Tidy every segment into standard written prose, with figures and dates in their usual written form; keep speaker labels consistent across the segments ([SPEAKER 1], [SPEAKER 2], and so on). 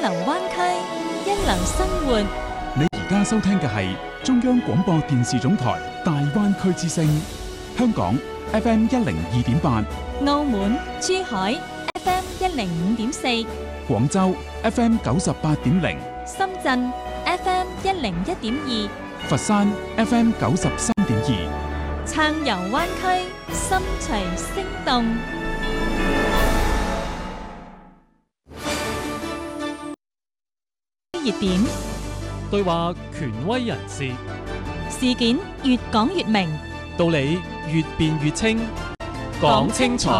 [SPEAKER 1] 流灣區，一流生活。
[SPEAKER 2] 你而家收聽嘅係中央廣播電視總台大灣區之聲，香港 FM 102.8，
[SPEAKER 1] 澳門、珠海 FM 105.4，
[SPEAKER 2] 廣州 FM 98.0，
[SPEAKER 1] 深圳 FM 101.2，
[SPEAKER 2] 佛山 FM 93.2，
[SPEAKER 1] 暢遊灣區，心隨聲動。熱點
[SPEAKER 3] 對話權威人士，
[SPEAKER 1] 事件越講越明，
[SPEAKER 3] 道理越辯越清，講清楚，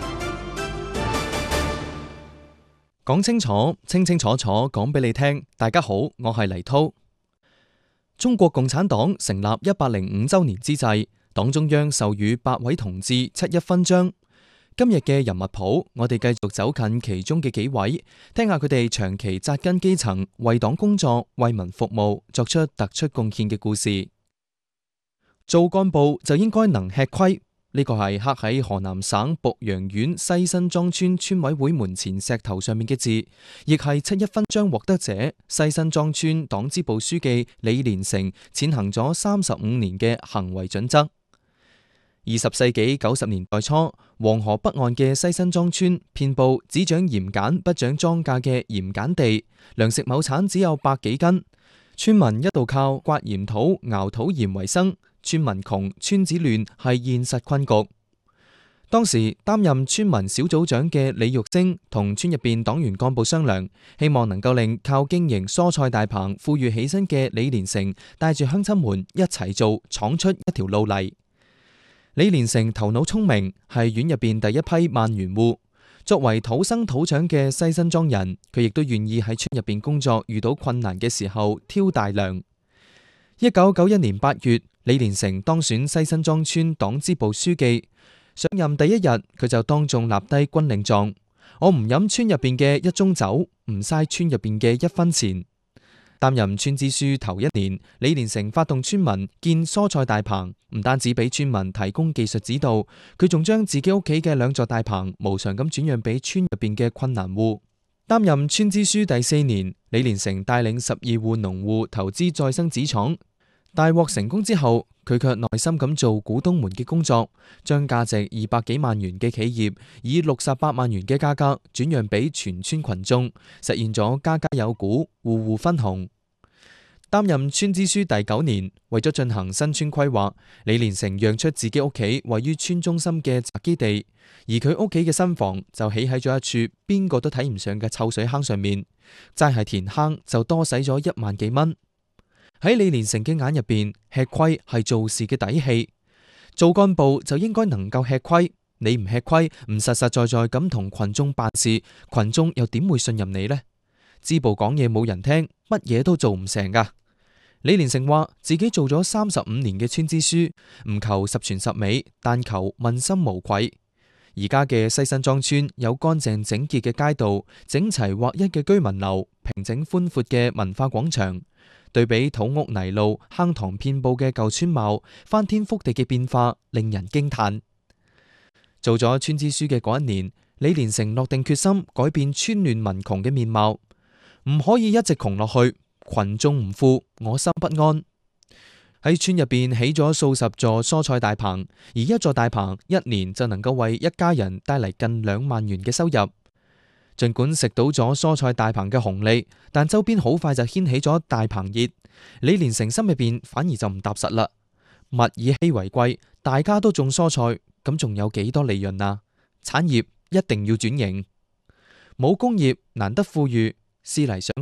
[SPEAKER 4] 講清楚，清清楚楚講俾你聽。大家好，我係黎濤。中國共產黨成立105週年之際，黨中央授予8位同志七一勳章。今日嘅人物譜，我哋繼續走近其中嘅幾位，聽下佢哋長期紮根基層，為黨工作、為民服務，作出突出貢獻嘅故事。做幹部就應該能吃虧，呢個係刻喺河南省濮陽縣西辛莊村村委會門前石頭上面嘅字，亦係七一勳章獲得者西辛莊村黨支部書記李連成踐行咗35年嘅行為準則。20世紀90年代初，黃河北岸嘅西辛莊村遍佈只長鹽鹼不長莊稼嘅鹽鹼地，糧食畝產只有100幾斤，村民一度靠刮鹽土、熬土鹽為生，村民窮、村子亂係現實困局。當時擔任村民小組長嘅李玉晶同村入邊黨員幹部商量，希望能夠令靠經營蔬菜大棚富裕起身嘅李連成帶住鄉親們一齊做，闖出一條路嚟。李連成頭腦聰明，係縣入邊第一批萬元戶。作為土生土長嘅西辛莊人，佢亦都願意喺村入邊工作，遇到困難嘅時候挑大梁。1991年8月，李連成當選西辛莊村黨支部書記。上任第一日，佢就當眾立低軍令狀：我唔飲村入邊嘅一盅酒，唔嘥村入邊嘅一分錢。擔任村支書頭1年，李連成發動村民建蔬菜大棚，唔單止俾村民提供技術指導，佢仲將自己屋企嘅2座大棚無償咁轉讓俾村入邊嘅困難戶。擔任村支書第4年，李連成帶領12戶農戶投資再生紙廠，大獲成功之後，佢卻耐心咁做股東們嘅工作，將價值200幾萬元嘅企業以68萬元嘅價格轉讓俾全村群眾，實現咗家家有股，戶戶分紅。擔任村支書第9年，為咗進行新村規劃，李連成讓出自己屋企位於村中心嘅宅基地，而佢屋企嘅新房就起喺咗一處邊個都睇唔上嘅臭水坑上面，齋係填坑就多使咗1萬幾蚊。喺李連成嘅眼入邊，吃虧係做事嘅底氣。做幹部就應該能夠吃虧，你唔吃虧，唔實實在在咁同群眾辦事，群眾又點會信任你呢？支部講嘢冇人聽，乜嘢都做唔成噶。李連成話自己做咗35年嘅村支書，唔求十全十美，但求問心無愧。而家嘅西辛莊村有乾淨整潔嘅街道，整齊劃一嘅居民樓，平整寬闊嘅文化廣場。對比土屋泥路、坑塘遍佈嘅舊村貌，翻天覆地嘅變化令人驚嘆。做咗村支書嘅嗰1年，李連成落定決心改變村亂民窮嘅面貌，唔可以一直窮落去，群眾唔富，我心不安。喺村入邊起咗數十座蔬菜大棚，而一座大棚1年就能夠為一家人帶嚟近2萬元嘅收入。儘管食到咗蔬菜大棚嘅紅利，但周邊好快就掀起咗大棚熱。李連成心入邊反而就唔踏實啦。物以稀為貴，大家都種蔬菜，咁仲有幾多利潤啊？產業一定要轉型，冇工業難得富裕。思嚟想